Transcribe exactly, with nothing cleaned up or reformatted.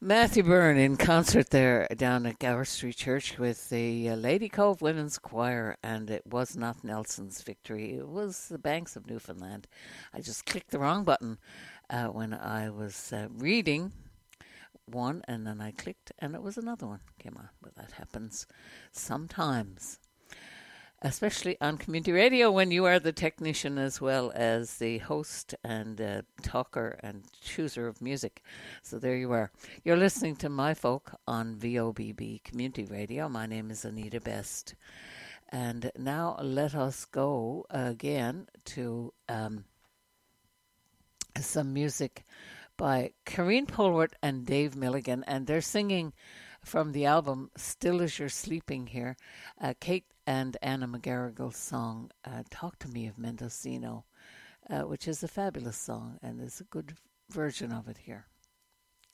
Matthew Byrne in concert there down at Gower Street Church with the uh, Lady Cove Women's Choir, and it was not Nelson's Victory. It was the Banks of Newfoundland. I just clicked the wrong button uh, when I was uh, reading one, and then I clicked, and it was another one came on. But that happens sometimes, especially on community radio when you are the technician as well as the host and uh, talker and chooser of music. So there you are. You're listening to My Folk on V O B B Community Radio. My name is Anita Best. And now let us go again to um, some music by Karine Polwart and Dave Milligan. And they're singing from the album Still As You're Sleeping here, uh, Kate and Anna McGarrigle's song, uh, Talk to Me of Mendocino, uh, which is a fabulous song, and there's a good version of it here.